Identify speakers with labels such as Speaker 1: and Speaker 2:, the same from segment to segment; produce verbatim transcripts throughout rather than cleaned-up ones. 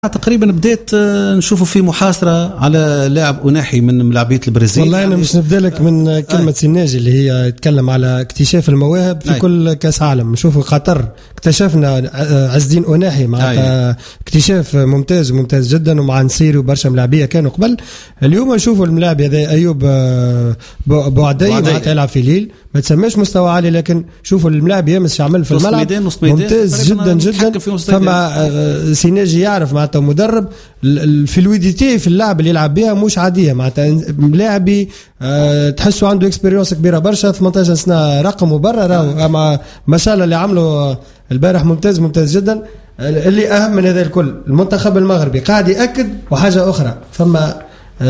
Speaker 1: تقريبا بديت نشوفوا في محاصرة على لاعب أناحي من ملاعبية البرازيل.
Speaker 2: والله أنا مش نبدأ لك من كلمة سيناجي اللي هي يتكلم على اكتشاف المواهب في أي. كل كاس عالم نشوفوا قطر اكتشفنا عز الدين أناحي معناتها اكتشاف ممتاز وممتاز جدا، ومع نسيري وبرشا ملاعبية كانوا قبل. اليوم نشوفوا الملاعب هذا أيوب بوعدي معناتها يلعب في ليل ما تسميش مستوى عالي، لكن شوفوا الملاعب يمس يعمل في الملعب ممتاز جدا جدا. فما سيناجي يعرف معناتها مدرب الفلويديتي في اللعب اللي يلعب بها مش عاديه، معناتها لاعبي أه تحسوا عنده اكسبيريونس كبيره برشا، ثمانية عشر سنه رقم مبرر. اما ما شاء الله اللي عمله البارح ممتاز ممتاز جدا. اللي اهم من هذا الكل المنتخب المغربي قاعد ياكد وحاجه اخرى، فما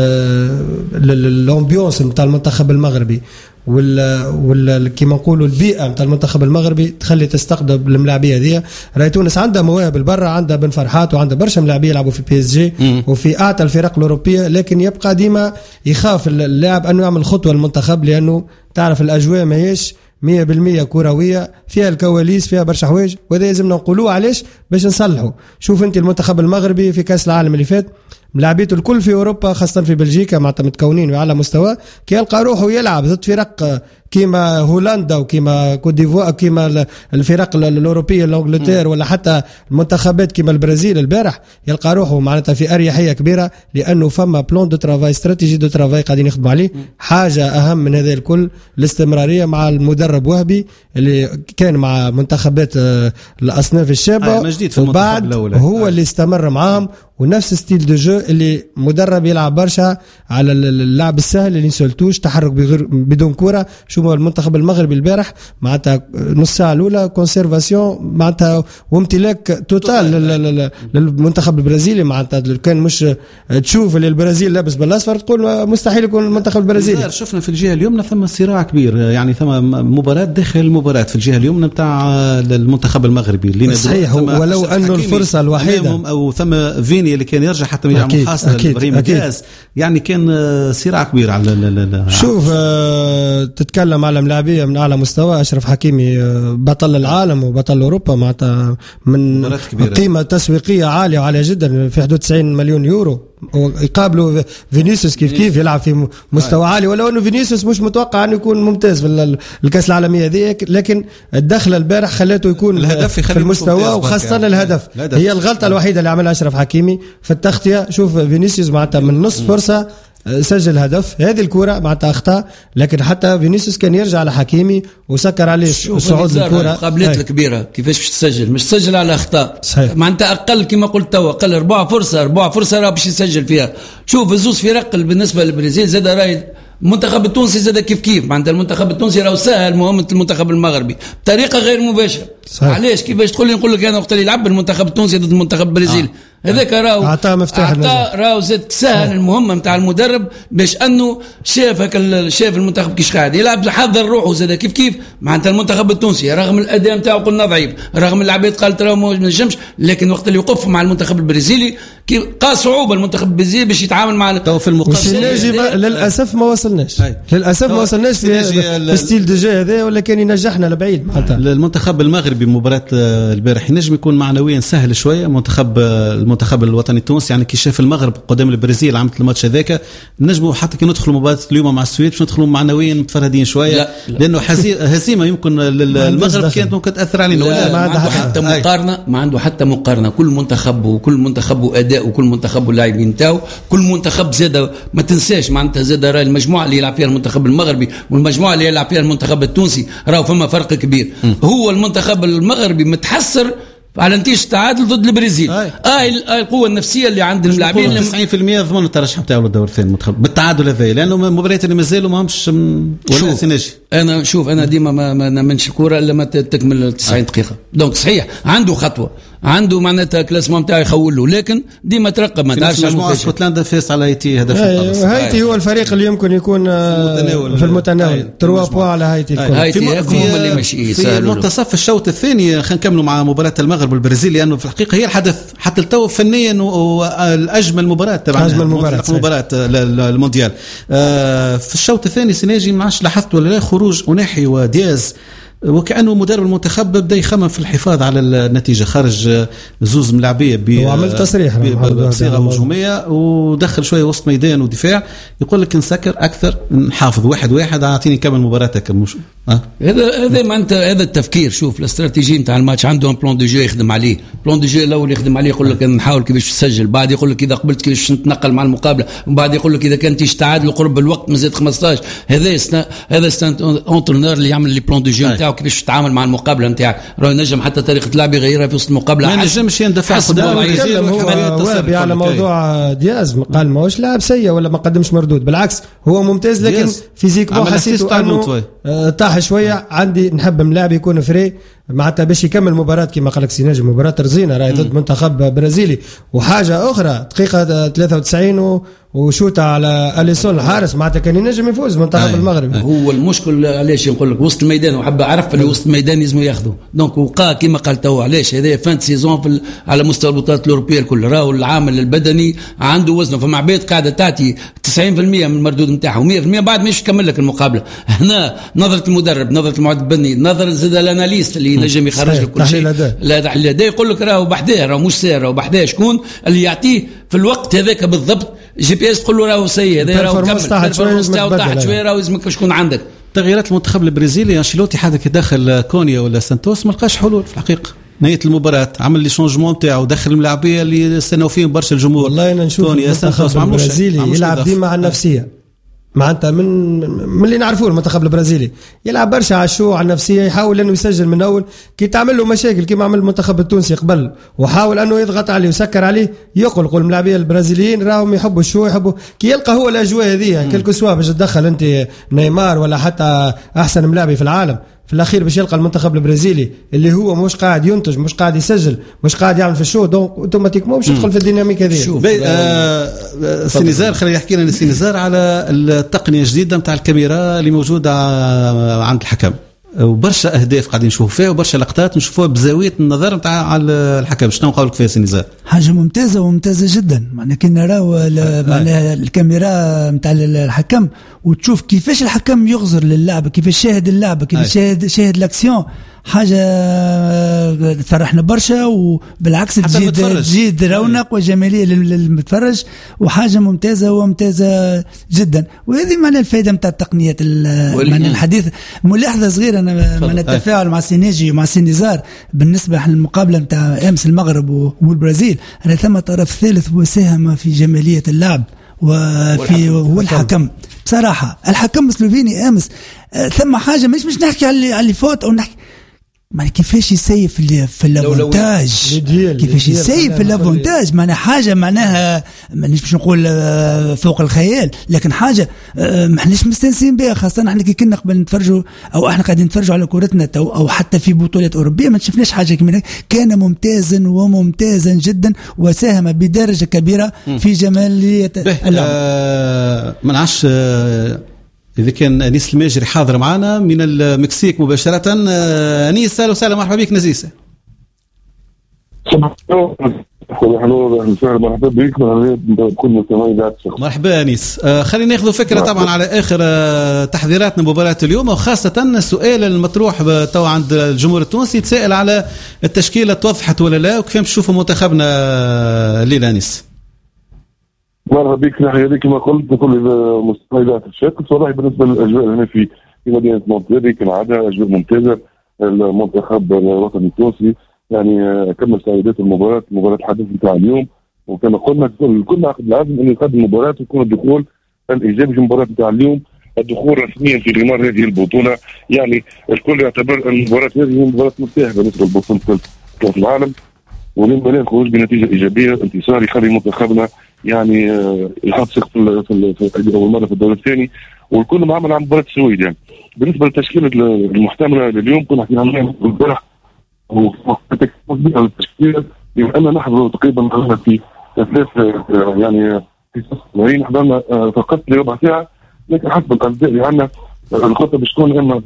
Speaker 2: الامبيونس نتاع المنتخب المغربي ولا ولا كيما نقولوا البيئه نتاع المنتخب المغربي تخلي تستقطب الملاعبيه هذه. راهي تونس عندها مواهب البرة، عندها بن فرحات وعندها برشا ملاعبيه يلعبوا في بي اس جي وفي اعتى الفرق الاوروبيه، لكن يبقى ديما يخاف اللاعب انه يعمل خطوه المنتخب، لانه تعرف الاجواء ماهيش مية بالمية كروية، فيها الكواليس فيها برشا حوايج، وهذا لازمنا نقولوه علاش باش نصلحوا. شوف انت المنتخب المغربي في كاس العالم اللي فات ملاعبيته الكل في اوروبا خاصه في بلجيكا معناتها متكونين وعلى مستوى، كي يلقى روحه يلعب ضد فرق كيما هولندا وكيما كوت ديفوار كيما الفرق الاوروبيه الانجلتير ولا حتى المنتخبات كيما البرازيل البارح، يلقى روحه معناتها في اريحيه كبيره، لانه فما بلان دو ترافاي استراتيجي دو ترافاي قاعدين يخدموا عليه. حاجه اهم من هذا الكل الاستمراريه مع المدرب وهبي اللي كان مع منتخبات الاصناف الشابه وبعد هو اللي استمر معاهم، ونفس ستيل دو جو اللي مدرب يلعب برشا على اللعب السهل اللي نسولتوش تحرك بدون كرة. شو المنتخب المغربي البارح معناتها نص ساعة الأولى كونسيرفاسيون معناتها وامتلاك توتال للمنتخب البرازيلي، معناتها كان مش تشوف اللي البرازيل لابس بالاصفر تقول مستحيل يكون المنتخب البرازيلي.
Speaker 1: شفنا في الجهة اليمنى ثم صراع كبير، يعني ثم مباراة داخل مباراة في الجهة اليمنى بتاع المنتخب المغربي اللي
Speaker 2: صحيح، ولو أنه الفرصة الوحيدة
Speaker 1: أو ثم فيني اللي كان يرجع حتى يلعب محاصرة لإبراهيم دياز، يعني كان صراع كبير على
Speaker 2: شوف أه تتكلم على ملاعبية من أعلى مستوى. أشرف حكيمي بطل العالم وبطل أوروبا معناتها من قيمة تسويقية عالية وعالية جدا في حدود تسعين مليون يورو، ويقابلوا فينيسيوس كيف كيف يلعب في مستوى عالي، ولو انه فينيسيوس مش متوقع انه يكون ممتاز في الكاس العالميه هذه، لكن الدخله البارح خلته يكون في المستوى وخاصه يعني. الهدف. الهدف هي الغلطه الوحيده اللي عملها اشرف حكيمي في التغطيه. شوف فينيسيوس معناتها من نص فرصه سجل هدف، هذه الكرة معناتها أخطاء، لكن حتى فينيسيوس كان يرجع على حكيمي وسكر عليه صعود الكرة.
Speaker 3: قابلات الكبيرة كيفاش باش تسجل، مش تسجل على أخطاء معناتها أقل كما قلت توا أقل أربعة فرصة أربعة فرصة راه باش يسجل فيها. شوف الزوز فرق بالنسبة للبرازيل زاد راي المنتخب التونسي زاد كيف كيف معناتها المنتخب التونسي راهو سهل مهمة المنتخب المغربي بطريقة غير مباشرة. علاش كيفاش تقول لي نقول لك أنا وقت اللي يلعب المنتخب التونسي ضد المنتخب البرازيلي آه. هذاك راهو
Speaker 2: عطاه مفتاح
Speaker 3: عطاه راهو زاد سهل المهمة نتاع المدرب باش أنه شاف هكا شاف المنتخب كيش قاعد يلعب حضر روحه زاد كيف كيف معناتها المنتخب التونسي رغم الأداء نتاعو قلنا ضعيف، رغم العباد قالت راهو ما نجمش، لكن وقت اللي يوقف مع المنتخب البرازيلي قا صعوبة المنتخب البرازيلي باش يتعامل مع
Speaker 1: تو في المقابلة.
Speaker 2: للأسف ما وصلناش للأسف ما وصلناش في ستيل دو جو هذا، ولا كان ينجحنا لبعيد. حتى
Speaker 1: المنتخب المغربي مباراة البارح ينجم يكون معنويا سهل شوية. منتخب المنتخب الوطني التونسي يعني كي شاف المغرب قدام البرازيل عملت الماتش هذاك نجموا حتى كي ندخلوا مباراة اليوم مع السويد باش ندخلوا معنويا متفردين شوية، لا لا لأنه هزيمة يمكن المغرب كانت ممكن تأثر علينا.
Speaker 3: ما عنده حتى مقارنة، ما عنده حتى مقارنة. كل منتخب وكل منتخب وأداء وكل منتخب واللاعبين نتاعو، كل منتخب زاد ما تنساش معناتها زاد راه المجموعة اللي يلعب فيها المنتخب المغربي والمجموعة اللي يلعب فيها المنتخب التونسي راهو فما فرق كبير. م. هو المنتخب المغربي متحسر على نتيجة تعادل ضد البرازيل. آه القوة النفسية اللي عند اللاعبين
Speaker 1: تسعين بالمية ضمن الترشح نتاعو للدور الثاني المنتخب بالتعادل هذا، لأنه مباريات اللي مازالوا ما همش ولا سيناجي.
Speaker 3: أنا شوف أنا ديما ما ما نمنش الكورة إلا ما تكمل تسعين دقيقة. دونك صحيح عنده خطوة، عنده معناتها كلاسمون نتاعو يخول له، لكن ديما ترقب ما تعرفش.
Speaker 1: مجموعة اسكتلندا فاز على هايتي هدف.
Speaker 2: هايتي هو الفريق اللي يمكن يكون في المتناول ثلاثة بوان على هايتي.
Speaker 3: هايتي هم اللي ماشي
Speaker 1: في منتصف الشوط الثاني. خلينا نكملوا مع مباراة المغرب والبرازيل لأنه في الحقيقة هي الحدث حتى التو فنيا والأجمل مباراة تبع المباراة المونديال. في الشوط الثاني سيناجي ما عادش لاحظت ولا لا خروج أناحي ودياز وكأنه مدرب المنتخب بدأ يخمم في الحفاظ على النتيجة، خارج زوز ملاعبية
Speaker 2: وعمل تصريح
Speaker 1: بصيغة هجومية ودخل شوية وسط ميدان ودفاع، يقول لك نسكر أكثر نحافظ واحد واحد أعطيني كمل مباراتك مش أه؟
Speaker 3: هذا هذا ما أنت هذا التفكير. شوف الاستراتيجية نتاع الماتش عندهم بلان دو جو يخدم عليه، بلان دو جو الأول يخدم عليه يقول لك نحاول كيفاش تسجل، بعد يقول لك إذا قبلت كيفاش نتنقل مع المقابلة، وبعد يقول لك إذا كان تيجي تعادل قرب الوقت مازال خمسطاش. هذا سنا... هذا انترنور اللي يعمل لي بلان دو جو نتاعو كيفاش تتعامل مع المقابلة نتاعك. راه نجم حتى طريقة لعب يغيرها في وسط المقابلة،
Speaker 1: ما نجمش يندفع
Speaker 2: قدام وابي على موضوع دياز، قال ماهوش لاعب سيء ولا ما قدمش مردود، بالعكس هو ممتاز، لكن فيزيك ما حسيته انه طاح شويه. عندي نحب ملاعب يكون فري معناتها باش يكمل مباراة كما قالك سي نجم، مباراة رزينة راهي ضد منتخب برازيلي. وحاجة أخرى دقيقة ثلاثة وتسعين و... وشوطة على أليسون الحارس معناتها كان ينجم يفوز منتخب المغرب.
Speaker 3: هو المشكل علاش نقول لك وسط الميدان، وحب عرف اللي وسط الميدان لازم ياخذوا دونك وقع كما قال تو. علاش هذا فان سيزون في على مستوى البطولات الأوروبية الكل، راهو العامل البدني عنده وزنه، فمع عباد قاعدة تعطي تسعين بالمئة من المردود نتاعها ومية بالمئة بعد مش يكمل لك المقابلة. هنا نظرة المدرب، نظرة المعد البدني، نظرة زاد الاناليست اللي نجم يخرج لك كل شيء. لا تحليل ده يقول لك راهو بحذاه، راهو مش سير، راهو بحذاه شكون اللي يعطيه في الوقت هذاك بالضبط. جي بي اس تقول له راهو سيء، هذا راهو كمل البرفورمانس تاعو تحت شويه، راهو لازمك شكون عندك.
Speaker 1: تغييرات المنتخب البرازيلي انشيلوتي حدا كي داخل كونيا ولا سانتوس ما لقاش حلول في الحقيقه. نهاية المباراة عمل لي شونجمون تاعو، دخل الملاعبية اللي استناو فيهم برشا الجمهور.
Speaker 2: والله انا نشوف المنتخب البرازيلي يلعب ديما على النفسية معناتها من من اللي نعرفوه المنتخب البرازيلي يلعب برشا على الشو على النفسيه، يحاول انه يسجل من اول كي تعمل له مشاكل كما عمل المنتخب التونسي قبل، وحاول انه يضغط عليه ويسكر عليه. يقلقوا الملاعبيه البرازيليين راهم يحبوا الشو، يحبوا كي يلقى هو الاجواء هذه كلكو سوا باش تدخل انت نيمار ولا حتى احسن ملاعبي في العالم، في الاخير باش يلقى المنتخب البرازيلي اللي هو مش قاعد ينتج، مش قاعد يسجل، مش قاعد يعمل في الشو، دونك اوتوماتيكمون باش يدخل في الديناميك هذه.
Speaker 1: آه سينيزار خلينا يحكي لنا سينيزار على التقنيه الجديده نتاع الكاميرا اللي موجوده عند الحكم، وبرشا اهداف قاعدين نشوفوا فيها وبرشا لقطات نشوفوها بزاويه النظر نتاع الحكم. شنو نقولك فيها سينيزار؟
Speaker 4: حاجه ممتازه وممتازه جدا، معناها كي نراو معناها الكاميرا نتاع الحكم وتشوف كيفاش الحكم يغزر للعبه، كيفاش شاهد اللعبه، كيفاش شاهد شاهد الاكسيون، حاجه تفرحنا برشا، وبالعكس تزيد تزيد رونق وجماليه للمتفرج، وحاجه ممتازه وممتازه جدا. وهذه معناها الفائده نتاع التقنيات معناها الحديث. ملاحظه صغيره انا من التفاعل مع سينيجي ومع سينيزار بالنسبه للمقابله نتاع امس المغرب والبرازيل، انا ثم طرف ثالث وساهم في جماليه اللعب وفي هو الحكم. بصراحه الحكم السلوفيني امس ثم حاجه مش مش نحكي على اللي فوت او نحكي ما كيفاش يسيف في في الافونتاج، كيفاش يسيف في الافونتاج، معناها حاجه معناها مانيش باش نقول فوق الخيال، لكن حاجه ما احناش مستانسين بها، خاصه احنا كي كنا قبل نتفرجوا او احنا قاعدين نتفرجوا على كورتنا او حتى في بطولات اوروبيه ما شفناش حاجه كما كان ممتازا وممتازا جدا، وساهم بدرجه كبيره في جماليه اللعب.
Speaker 1: آه ما نعرفش إذا كان أنيس الماجري حاضر معنا من المكسيك مباشرة. أنيس أهلا وسهلا، مرحبا بك نزيسة.
Speaker 5: مرحبا بك
Speaker 1: مرحبا أنيس. خلينا ناخذ فكرة طبعا على آخر تحذيراتنا مباراة اليوم، وخاصة السؤال المطروح تو عند الجمهور التونسي يتساءل على التشكيلة توضحت ولا لا، وكيف تشوفوا منتخبنا الليلة أنيس؟
Speaker 5: مرحبا بك. ناحية هذيك كما قلت كل مستويات الشكل صراحة بالنسبة للأجواء هنا في في مدينة مونتريال كالعادة أجواء ممتازة. المنتخب الوطني التونسي يعني كمل سعيدات المباراة، مباراة الحدث بتاع اليوم، وكما قلنا الكل عقد العزم أن يقدم المباراة ويكون الدخول الإيجابي في المباراة بتاع اليوم، الدخول رسميا في غمار هذه البطولة. يعني الكل يعتبر المباراة هذه هي مباراة مفتاح بالنسبة لبطولة كأس العالم، ولما لا الخروج بنتيجة إيجابية انتصار يخلي منتخبنا يعني يحط ثقة في في أول مرة في الدور الثاني، والكل معامل على مباراة السويد. يعني بالنسبة للتشكيلة المحتملة لليوم كنا حكينا عنها امبارح التشكيلة، بما أننا نحضر تقريبا في ثلاث يعني في سبعين حضرنا فقط لربع ساعة، لكن حسب الأجزاء اللي عندنا الخطة باش تكون إما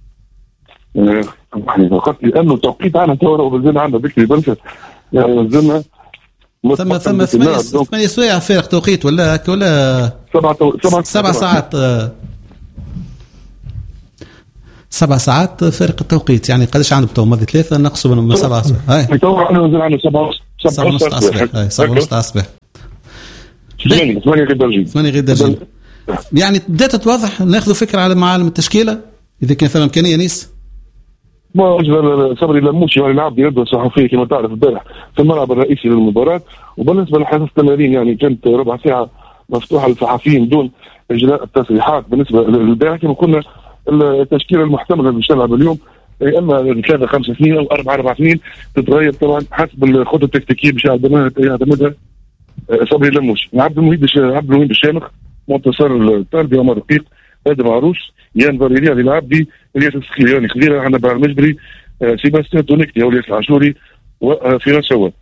Speaker 5: يعني فقط لأنه التوقيت عنا تورا وبزينا عنا بكري برشا يعني زلنا
Speaker 1: ثم ثم ثمانية سوايع فارق توقيت ولا ولا
Speaker 5: سبعة سبعة
Speaker 1: سبع ساعات. سبع ساعات فارق التوقيت، يعني قداش عنده تو ماضي ثلاثة نقصوا من سبعة صباح. هاي
Speaker 5: تو احنا نزل عنده سبعة
Speaker 1: سبعة ونص الصباح. هاي سبعة ونص الصباح.
Speaker 5: ثمانية ثمانية غير درجين.
Speaker 1: ثمانية غير درجين. يعني بدأت توضح ناخذ فكرة على معالم التشكيلة إذا كان فيها إمكانية نيس.
Speaker 5: ما أجل صبري لموشي يعني لعب يده صحفية كما تعرف امبارح في الملعب الرئيسي للمباراة، وبالنسبة لحدث التمارين يعني كانت ربع ساعة مفتوحة للصحفيين دون إجراء التصريحات. بالنسبة للبارح كما قلنا التشكيلة المحتملة اللي بتلعب اليوم اما ثلاثة خمسة اثنين او أربعة أربعة اثنين تتغير طبعا حسب الخطة التكتيكية باش يعتمدها صبري لموشي. عبد المهيد عبد المهيد الشامخ، منتصر الطالبي، عمر رقيق، ادم عروس، يان فاليري، علي العبدي، الياس السخيري، يعني خضيره، عندنا بار المجبري، سيباستيان تونيكتي او الياس العاشوري وفراس شوات.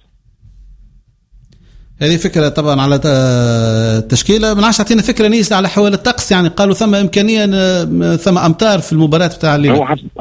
Speaker 1: هذه فكرة طبعا على التشكيلة. من عشان تعطينا فكرة نيسة على حوالي الطقس، يعني قالوا ثم إمكانية ثم أمطار في المباراة بتاع الليلة.
Speaker 5: هو حسب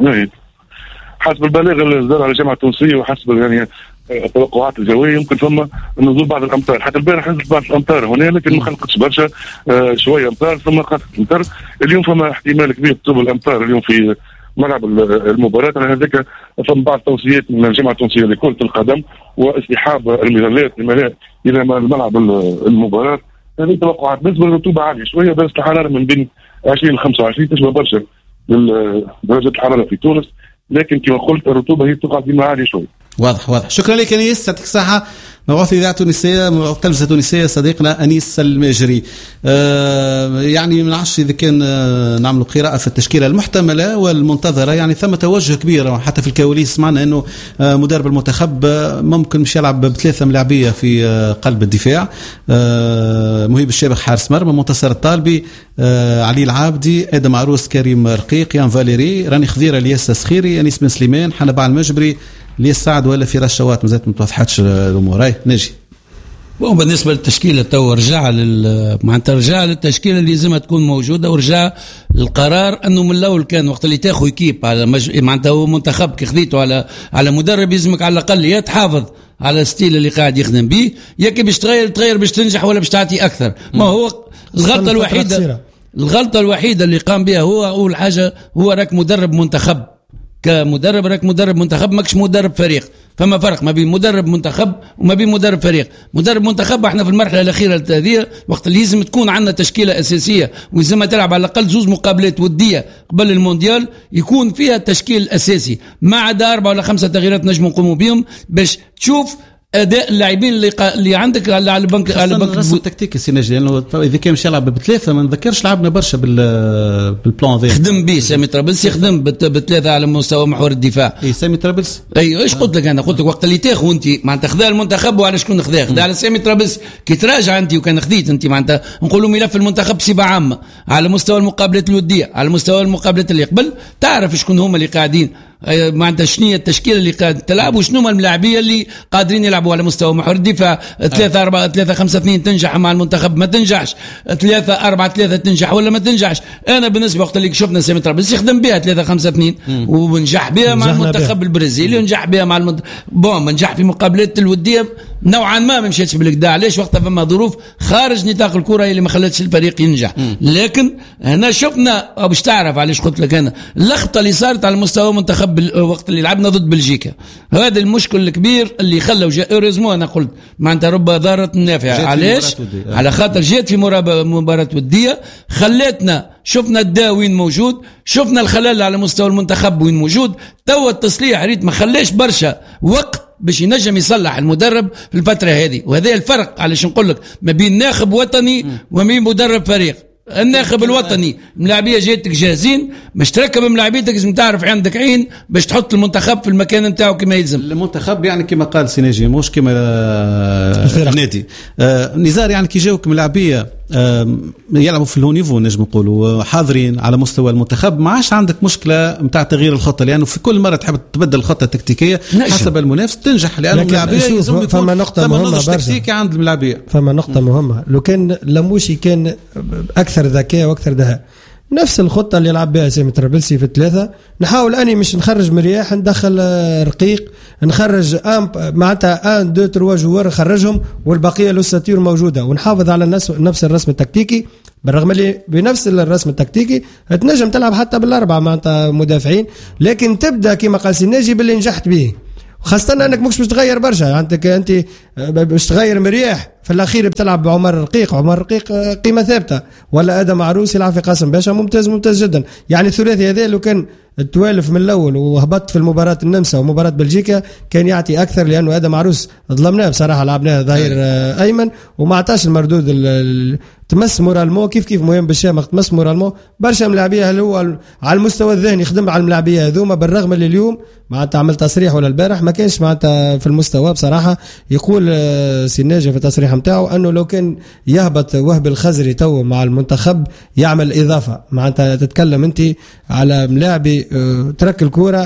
Speaker 5: حسب البلاغ اللي صدر على الجامعة التونسية وحسب يعني التوقعات الجوية يمكن ثم نزول بعض الأمطار. حتى البارح نزلت بعض الأمطار هنا لكن ما خلقتش برشا، آه شوية أمطار ثم خلقت أمطار. اليوم فما احتمال كبير تصب الأمطار اليوم في ملعب المباراة. على هذاك ثم بعض توصيات من الجامعة التونسية لكرة القدم واستحاب المظلات الملاء إلى ملعب المباراة. هذه توقعات. بالنسبة للرطوبة عالية شوية، درجة الحرارة من بين عشرين ل خمسة وعشرين، تشبه برشا درجة الحرارة في تونس، لكن كما قلت الرطوبة هي تقع فيما عالية شوي.
Speaker 1: واضح واضح. شكرا لك أنيس، يعطيك الصحة. مبعوث إذاعة تونسية، مبعوث تلفزة تونسية، صديقنا أنيس الماجري. آه يعني من عشر إذا كان آه نعمل قراءة في التشكيلة المحتملة والمنتظرة، يعني ثم توجه كبير حتى في الكواليس. سمعنا أنه آه مدرب المنتخب آه ممكن مش يلعب بثلاثة ملاعبية في آه قلب الدفاع. آه مهيب الشابخ حارس مرمى، منتصر الطالبي، آه علي العابدي، آدم عروس، كريم رقيق، يان فاليري، راني خضيرة، الياس السخيري، أنيس بن سليمان، حنبع المجبري، ليه السعد ولا في رشوات مازالت ما توضحتش الامور. هاي نجي
Speaker 3: بالنسبه للتشكيله تو رجع لل معناتها رجع للتشكيله اللي لازمها تكون موجوده، ورجع للقرار انه من الاول كان وقت اللي تاخذ كيب على مج... معناتها هو منتخب كي خذيته على على مدرب يلزمك على الاقل يا تحافظ على الستيل اللي قاعد يخدم به، يا كي باش تغير تغير باش تنجح ولا باش تعطي اكثر. ما هو الغلطه الوحيده الغلطه الوحيده اللي قام بها هو اول حاجه هو راك مدرب منتخب. كمدرب راك مدرب منتخب ماكش مدرب فريق، فما فرق ما بين مدرب منتخب وما بين مدرب فريق. مدرب منتخب احنا في المرحله الاخيره هذه وقت اللي لازم تكون عندنا تشكيله اساسيه ولازم تلعب على الاقل زوز مقابلات وديه قبل المونديال يكون فيها التشكيل الاساسي، ما عدا اربعه ولا خمسه تغييرات نجم نقوموا بهم باش تشوف اداء اللاعبين اللي قا... اللي عندك على البنك على بنك
Speaker 1: الرسم التكتيكي سيناجي، لانه اذا كان مش يلعب بثلاثه ما نذكرش لعبنا برشا بال بالبلان ذا.
Speaker 3: خدم به سامي طرابلس، يخدم بثلاثه على مستوى محور الدفاع.
Speaker 1: اي سامي طرابلس
Speaker 3: ايوه ايش قلت لك انا؟ قلت لك وقت اللي تاخذ انت معناتها خذا المنتخب وعلى شكون خذاه؟ خذا على سامي طرابلس. كي تراجع انت وكان خذيت انت معناتها نقولوا ملف المنتخب بصفه عامه على مستوى المقابلات الوديه، على مستوى المقابلات اللي قبل، تعرف شكون هما اللي قاعدين معناتها شنو التشكيله اللي قاعد تلعب وشنو هما اللاعبيه اللي قادرين يلعبوا على مستوى محور الدفاع. ثلاثة أربعة ثلاثة خمسة اثنين تنجح مع المنتخب ما تنجحش، ثلاثة أربعة ثلاثة تنجح ولا ما تنجحش. أنا بالنسبة وقت اللي شفنا سامي طرابلس يخدم بها ثلاثة خمسة اثنين ونجح بها مع المنتخب البرازيلي ونجح بها مع المنتخب بون ما نجح في مقابلات الودية نوعا ما ما مشيتش بالكدا. علاش؟ وقتها فما ظروف خارج نطاق الكرة اللي ما خلتش الفريق ينجح. لكن هنا شفنا باش تعرف علاش قلت لك أنا اللخطة اللي صارت على مستوى منتخب وقت اللي لعبنا ضد بلجيكا، هذا المشكل الكبير اللي خلى اوريزمون انا قلت معناتها رب ضارة نافعة. علاش؟ على خاطر جات في مباراة ودية خلتنا شفنا الداء وين موجود، شفنا الخلل على مستوى المنتخب وين موجود. توا التصليح ريت ما خلاش برشا وقت باش ينجم يصلح المدرب في الفترة هذه، وهذا الفرق علاش نقول لك ما بين ناخب وطني وما بين مدرب فريق. الناخب الوطني ملاعبيه جاتك جاهزين باش تركب ملاعبيتك، لازم تعرف عندك عين باش تحط المنتخب في المكان نتاعو كما يلزم. المنتخب
Speaker 1: يعني كما قال سيناجي مش كما النادي آه نزار، يعني كي جاوك ملاعبيه آه يلعبوا في الهونيفو نجم نقولوا حاضرين على مستوى المنتخب، ما عادش عندك مشكله نتاع تغيير الخطه، لانه في كل مره تحب تبدل الخطه التكتيكيه حسب المنافس تنجح، لانه الملاعبيه يلزم
Speaker 2: فما نقطه مهمه
Speaker 1: تكتيكي عند الملاعبيه.
Speaker 2: فما نقطه مهمه لو كان لموشي كان اكثر ذكاء واكثر دهاء نفس الخطة اللي يلعب بها سامي ترابلسي في الثلاثة. نحاول أني مش نخرج مرياح، ندخل رقيق، نخرج أم معناتها أن دو تروا جوار نخرجهم والبقية لوساتير موجودة، ونحافظ على نفس الرسم التكتيكي. بالرغم اللي بنفس الرسم التكتيكي تنجم تلعب حتى بالأربعة معناتها مدافعين، لكن تبدأ كما قال سيناجي باللي نجحت به، خاصة أنك مش باش تغير برشا. عندك أنت باش تغير مرياح في الأخير بتلعب بعمر رقيق، عمر رقيق قيمة ثابتة، ولا آدم عروس يلعب في قاسم باشا ممتاز ممتاز جدا. يعني الثلاثي هذا لو كان التوالف من الأول وهبط في المباراة النمسا ومباراة بلجيكا كان يعطي أكثر، لأنه آدم عروس ظلمناه بصراحة، لعبناه ظهير أيمن وما عطاش المردود. تمس مورالمو كيف كيف مهم بالشامخ، تمس مورالمو برشا ملاعبيه. هل هو على المستوى الذهني خدم على الملاعبيه هذوما، بالرغم اللي اليوم معناتها عمل تصريح ولا البارح ما كانش معناتها في المستوى بصراحه. يقول سيناجي في التصريح نتاعو انه لو كان يهبط وهب الخزري تو مع المنتخب يعمل اضافه. معناتها تتكلم انت على ملاعبي ترك الكوره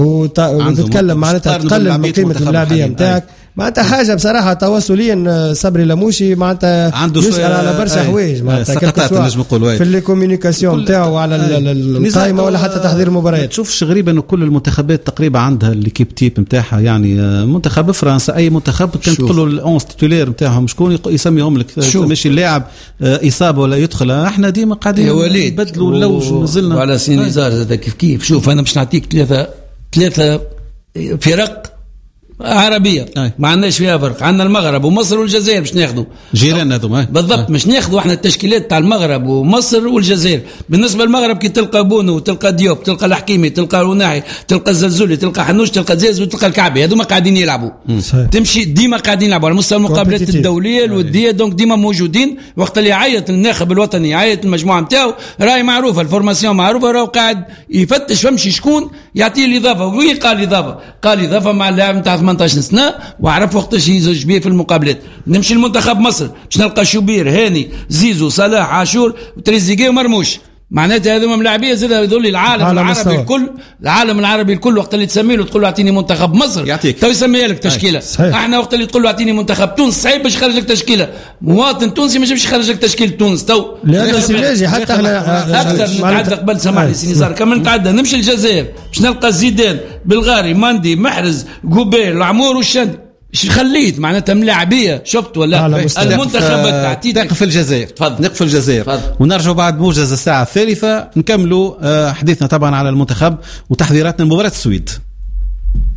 Speaker 2: وتتكلم معناتها تقلل من قيمه الملاعبيه نتاعك. معناتها حاجه بصراحه تواصليا صبري لموشي معناتها يسال على برشا حوايج معناتها في الكوميونيكاسيون نتاعو على القائمه ولا حتى تحضير المباريات.
Speaker 1: تشوفش غريبه انه كل المنتخبات تقريبا عندها الكيب تيب نتاعها. يعني منتخب فرنسا اي منتخب كان تقول له الأونس تيتولير نتاعهم شكون يسميهم لك، ماشي اللاعب اصابه ولا يدخل. احنا ديما قاعدين نبدلوا اللوج ونزلنا
Speaker 3: وعلى سينيزار هذا كيف كيف. شوف انا مش نعطيك ثلاثه ثلاثه فرق عربيه أي. ما عندناش فيها فرق. عندنا المغرب ومصر والجزائر باش ناخذوا
Speaker 1: جيران هذوما
Speaker 3: بالضبط. مش ناخذوا احنا التشكيلات تاع المغرب ومصر والجزائر. بالنسبه للمغرب كي تلقى بونو تلقى ديوب تلقى الحكيمي تلقى روناحي تلقى الزلزولي تلقى حنوش تلقى زيز وتلقى الكعبي، هذوما قاعدين يلعبوا صحيح. تمشي ديما قاعدين يلعبوا على مستوى المقابلات الدوليه الوديه، دونك ديما موجودين. وقت اللي يعيط الناخب الوطني يعيط المجموعه نتاعو راهي معروفه، الفورماسيون معروفه، راهو قاعد يفتش فمشي شكون يعطيه الاضافه. وين قال اضافه؟ قال اضافه مع اللاعب نتاع ثمانية عشر سنه وعرف وقتاش يزوج بيه في المقابلات. نمشي المنتخب مصر باش نلقى شوبير هاني زيزو صلاح عاشور وتريزيجيه ومرموش. معناتها هذوما ملاعبيه زاد يدل العالم العربي الكل، العالم العربي الكل وقت اللي تسمي له تقول له اعطيني منتخب مصر تو يسميها لك تشكيله. احنا وقت اللي تقول له اعطيني منتخب تونس صعيب باش يخرج لك تشكيله. مواطن تونسي ما يجيبش يخرج لك تشكيله تونس تو
Speaker 2: لان سيلاجي حتى احنا
Speaker 3: اكثر نتعدى قبل سمعني سينيزار كمان نتعدى. نمشي الجزائر باش نلقى زيدان بلغاري ماندي محرز قبيل العمور والشندي. ايش خليت معناتها ملاعبيه شفت ولا المنتخبات تعطيك.
Speaker 1: نقف الجزائر نقف الجزائر ونرجع بعد موجز الساعه الثالثه نكملوا حديثنا طبعا على المنتخب وتحضيراتنا لمباراه السويد.